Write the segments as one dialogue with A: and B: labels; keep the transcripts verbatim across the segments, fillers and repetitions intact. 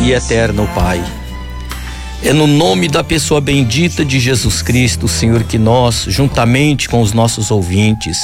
A: e eterno Pai. É no nome da pessoa bendita de Jesus Cristo, Senhor, que nós, juntamente com os nossos ouvintes,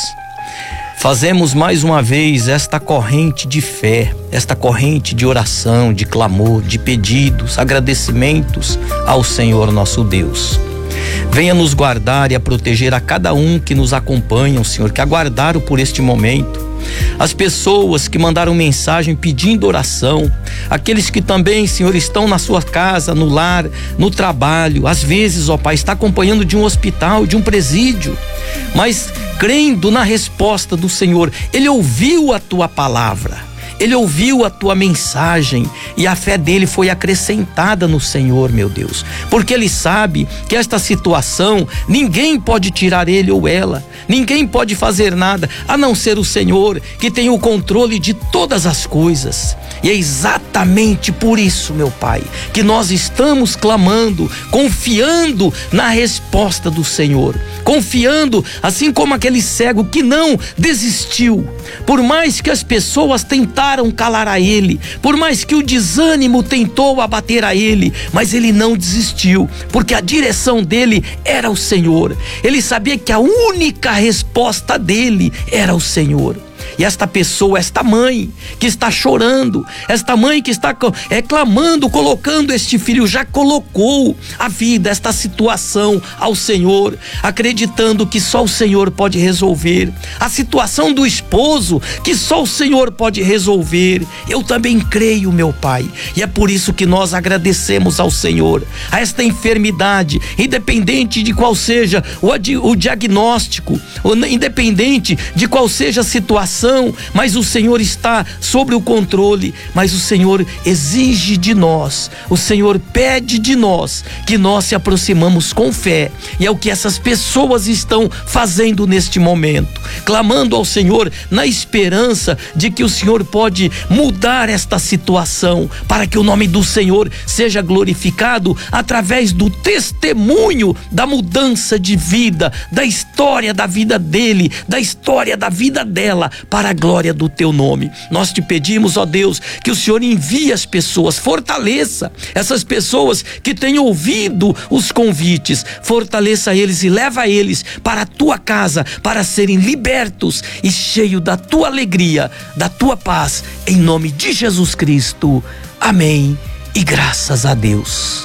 A: fazemos mais uma vez esta corrente de fé, esta corrente de oração, de clamor, de pedidos, agradecimentos ao Senhor nosso Deus. Venha nos guardar e a proteger a cada um que nos acompanha, Senhor, que aguardaram por este momento. As pessoas que mandaram mensagem pedindo oração, aqueles que também, Senhor, estão na sua casa, no lar, no trabalho, às vezes, ó Pai, está acompanhando de um hospital, de um presídio, mas crendo na resposta do Senhor. Ele ouviu a tua palavra, ele ouviu a tua mensagem e a fé dele foi acrescentada no Senhor, meu Deus, porque ele sabe que esta situação ninguém pode tirar ele ou ela, ninguém pode fazer nada a não ser o Senhor, que tem o controle de todas as coisas. E é exatamente por isso, meu Pai, que nós estamos clamando, confiando na resposta do Senhor, confiando, assim como aquele cego que não desistiu, por mais que as pessoas tentaram calar a ele, por mais que o desânimo tentou abater a ele, mas ele não desistiu, porque a direção dele era o Senhor. Ele sabia que a única resposta dele era o Senhor. E esta pessoa, esta mãe que está chorando, esta mãe que está é, clamando, colocando este filho, já colocou a vida, esta situação ao Senhor, acreditando que só o Senhor pode resolver. A situação do esposo, que só o Senhor pode resolver. Eu também creio, meu Pai, e é por isso que nós agradecemos ao Senhor. A esta enfermidade, independente de qual seja o, o diagnóstico, independente de qual seja a situação, mas o Senhor está sobre o controle, mas o Senhor exige de nós, o Senhor pede de nós que nós se aproximamos com fé, e é o que essas pessoas estão fazendo neste momento, clamando ao Senhor na esperança de que o Senhor pode mudar esta situação, para que o nome do Senhor seja glorificado através do testemunho da mudança de vida, da história da vida dele, da história da vida dela, para a glória do teu nome. Nós te pedimos, ó Deus, que o Senhor envie as pessoas, fortaleça essas pessoas que têm ouvido os convites, fortaleça eles e leva eles para a tua casa, para serem libertos e cheios da tua alegria, da tua paz, em nome de Jesus Cristo. Amém e graças a Deus.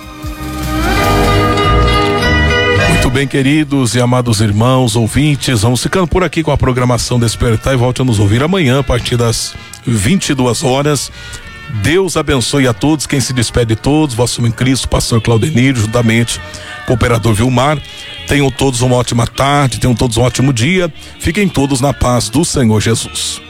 B: Muito bem, queridos e amados irmãos, ouvintes, vamos ficando por aqui com a programação Despertar e volte a nos ouvir amanhã a partir das vinte e duas horas. Deus abençoe a todos, quem se despede de todos, vosso em Cristo, pastor Claudenir, juntamente com o operador Vilmar. Tenham todos uma ótima tarde, tenham todos um ótimo dia, fiquem todos na paz do Senhor Jesus.